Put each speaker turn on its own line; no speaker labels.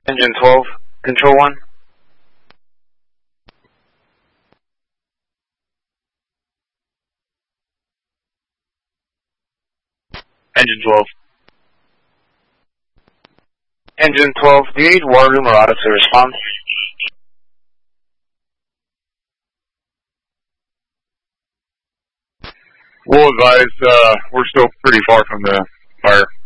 Engine 12, Control 1. Engine 12. Engine 12, do you need war room or auto to respond?
We'll advise, we're still pretty far from the fire.